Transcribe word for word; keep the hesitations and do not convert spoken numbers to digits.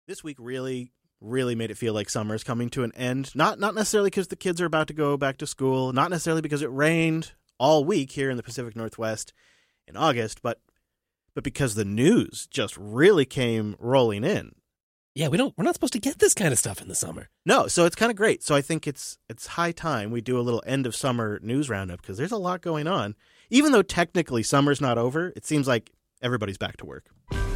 This week really, really made it feel like summer is coming to an end. Not not necessarily because the kids are about to go back to school, not necessarily because it rained all week here in the Pacific Northwest in August, but but because the news just really came rolling in. Yeah, we don't we're not supposed to get this kind of stuff in the summer. No, so it's kind of great. So I think it's it's high time we do a little end of summer news roundup because there's a lot going on. Even though technically summer's not over, it seems like everybody's back to work.